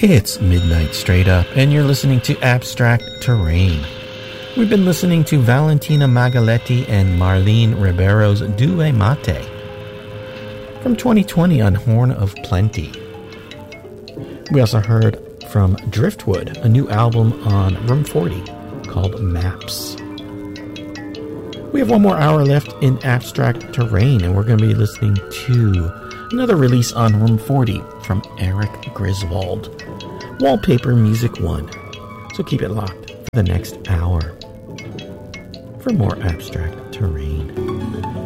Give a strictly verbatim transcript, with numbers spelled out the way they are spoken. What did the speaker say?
It's midnight straight up, and you're listening to Abstract Terrain. We've been listening to Valentina Magaletti and Marlene Ribeiro's Due Mate from twenty twenty on Horn of Plenty. We also heard from Driftwood, a new album on Room forty called Maps. We have one more hour left in Abstract Terrain, and we're going to be listening to another release on Room forty from Eric Griswold, Wallpaper Music one. So keep it locked for the next hour for more Abstract Terrain.